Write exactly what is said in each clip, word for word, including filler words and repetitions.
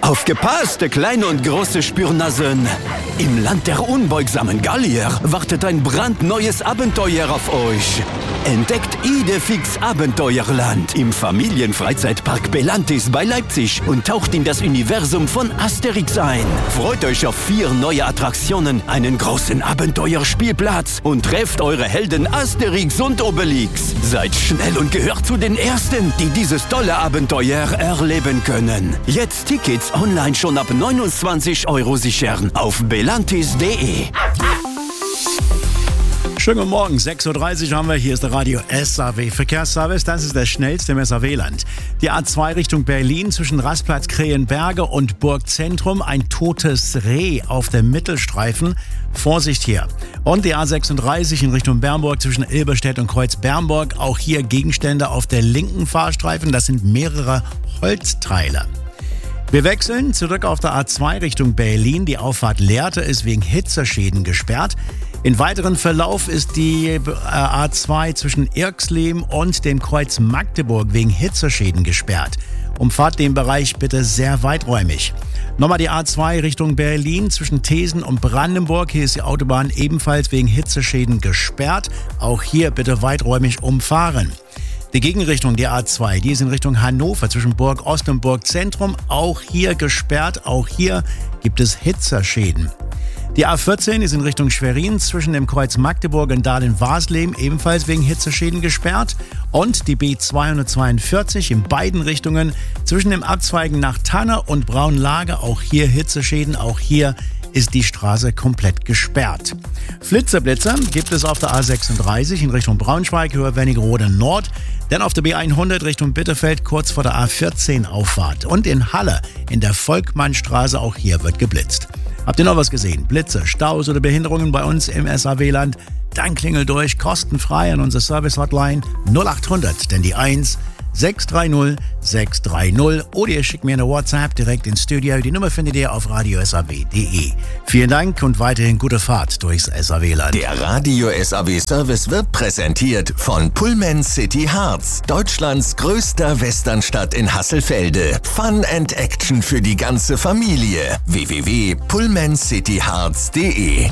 Aufgepasst, kleine und große Spürnasen! Im Land der unbeugsamen Gallier wartet ein brandneues Abenteuer auf euch. Entdeckt Idefix Abenteuerland im Familienfreizeitpark Belantis bei Leipzig und taucht in das Universum von Asterix ein. Freut euch auf vier neue Attraktionen, einen großen Abenteuerspielplatz und trefft eure Helden Asterix und Obelix. Seid schnell und gehört zu den Ersten, die dieses tolle Abenteuer erleben können. Jetzt Tickets online schon ab neunundzwanzig Euro sichern auf belantis punkt de. Schönen guten Morgen, sechs Uhr dreißig haben wir, hier ist der Radio S A W Verkehrsservice, das ist der schnellste im S A W-Land. Die A zwei Richtung Berlin zwischen Rastplatz Krähenberge und Burgzentrum, ein totes Reh auf dem Mittelstreifen, Vorsicht hier. Und die A sechsunddreißig in Richtung Bernburg zwischen Ilberstedt und Kreuz Bernburg, auch hier Gegenstände auf der linken Fahrstreifen, das sind mehrere Holzteile. Wir wechseln zurück auf der A zwei Richtung Berlin. Die Auffahrt Lehrte ist wegen Hitzeschäden gesperrt. In weiteren Verlauf ist die A zwei zwischen Irxleben und dem Kreuz Magdeburg wegen Hitzeschäden gesperrt. Umfahrt den Bereich bitte sehr weiträumig. Nochmal die A zwei Richtung Berlin zwischen Thesen und Brandenburg. Hier ist die Autobahn ebenfalls wegen Hitzeschäden gesperrt. Auch hier bitte weiträumig umfahren. Die Gegenrichtung, die A zwei, die ist in Richtung Hannover zwischen Burg Ost und Burg Zentrum. Auch hier gesperrt, auch hier gibt es Hitzeschäden. Die A vierzehn ist in Richtung Schwerin zwischen dem Kreuz Magdeburg und Dahlem-Warsleben ebenfalls wegen Hitzeschäden gesperrt. Und die B zweihundertzweiundvierzig in beiden Richtungen zwischen dem Abzweigen nach Tanne und Braunlage. Auch hier Hitzeschäden, auch hier ist die Straße komplett gesperrt. Flitzeblitzer gibt es auf der A sechsunddreißig in Richtung Braunschweig, Höhe Wernigerode Nord. Dann auf der B hundert Richtung Bitterfeld kurz vor der A vierzehn Auffahrt. Und in Halle in der Volkmannstraße, auch hier wird geblitzt. Habt ihr noch was gesehen? Blitze, Staus oder Behinderungen bei uns im S A W-Land? Dann klingel durch, kostenfrei an unsere Service-Hotline null acht hundert, denn die eins sechs drei null sechs drei null oder ihr schickt mir eine WhatsApp direkt ins Studio. Die Nummer findet ihr auf radio s a w punkt de. Vielen Dank und weiterhin gute Fahrt durchs S A W-Land. Der Radio S A W-Service wird präsentiert von Pullman City Harz, Deutschlands größter Westernstadt in Hasselfelde. Fun and Action für die ganze Familie. w w w punkt pullman city harz punkt de.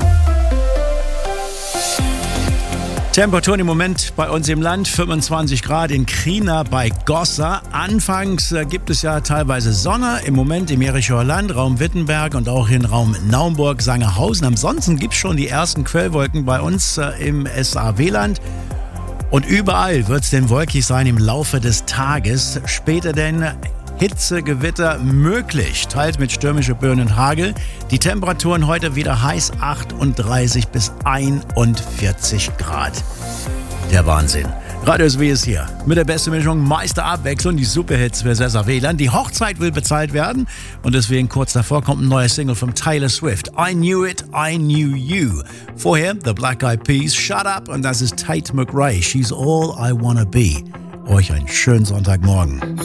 Temperaturen im Moment bei uns im Land, fünfundzwanzig Grad in Krina bei Gossa. Anfangs äh, gibt es ja teilweise Sonne, im Moment im Jerichoer Land, Raum Wittenberg und auch in Raum Naumburg, Sangerhausen. Ansonsten gibt es schon die ersten Quellwolken bei uns äh, im S A W-Land. Und überall wird es denn wolkig sein im Laufe des Tages. Später denn Hitze, Gewitter möglich, teils mit stürmischer Böen und Hagel. Die Temperaturen heute wieder heiß, achtunddreißig bis einundvierzig Grad. Der Wahnsinn. Radio S W ist hier mit der besten Mischung, meiste Abwechslung, die Superhits für das S A W-Land. Die Hochzeit will bezahlt werden und deswegen kurz davor kommt ein neuer Single von Taylor Swift. I Knew It, I Knew You. Vorher The Black Eyed Peas, Shut Up, und das ist Tate McRae. She's All I Wanna Be. Euch einen schönen Sonntagmorgen.